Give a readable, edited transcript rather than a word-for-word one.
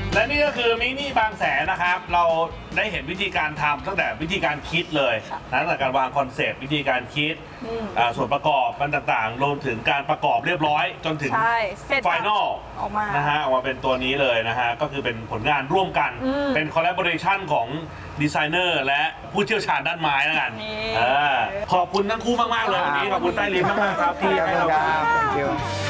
และนี่ก็คือมินิบางแสนนะครับเราได้เห็นวิธีการทำตั้งแต่วิธีการคิดเลยตั้งแต่การวางคอนเซปต์วิธีการคิดส่วนประกอบมันต่างๆรวมถึงการประกอบเรียบร้อยจนถึงไฟนอลออกมานะฮะออกมาเป็นตัวนี้เลยนะฮะก็คือเป็นผลงานร่วมกันเป็นคอลแลบอเรชันของดีไซเนอร์และผู้เชี่ยวชาญด้านไม้แล้วกันขอบคุณทั้งคู่มากๆเลยวันนี้ขอบคุณใต้ลิ้นมากๆครับที่ให้เรา